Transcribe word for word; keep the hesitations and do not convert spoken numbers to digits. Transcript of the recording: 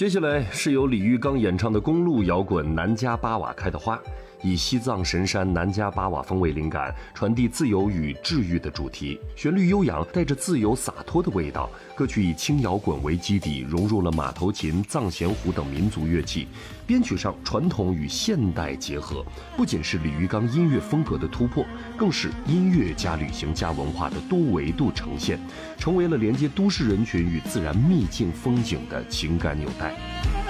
接下来是由李玉刚演唱的公路摇滚《南迦巴瓦开的花》，以西藏神山南迦巴瓦风为灵感，传递自由与治愈的主题，旋律悠扬，带着自由洒脱的味道。歌曲以轻摇滚为基底，融入了马头琴、藏咸胡等民族乐器，编曲上传统与现代结合，不仅是李玉刚音乐风格的突破，更是音乐加旅行加文化的多维度呈现，成为了连接都市人群与自然秘境风景的情感纽带。